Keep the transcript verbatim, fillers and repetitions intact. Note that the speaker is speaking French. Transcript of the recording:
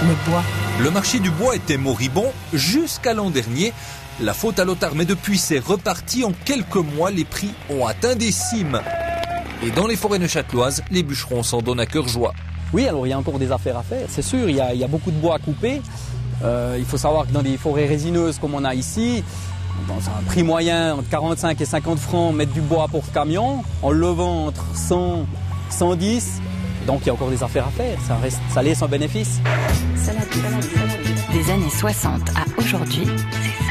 le bois. Le marché du bois était moribond jusqu'à l'an dernier. La faute à Lothar, mais depuis c'est reparti. En quelques mois, les prix ont atteint des cimes. Et dans les forêts neuchâteloises, les bûcherons s'en donnent à cœur joie. Oui, alors il y a encore des affaires à faire, c'est sûr, il y a, il y a beaucoup de bois à couper. Euh, il faut savoir que dans des forêts résineuses comme on a ici, dans un prix moyen entre quarante-cinq et cinquante francs, mettre du bois pour camion, en le levant entre cent, cent dix, donc il y a encore des affaires à faire, ça, reste, ça laisse un bénéfice. Salade, salade, salade. Des années soixante à aujourd'hui,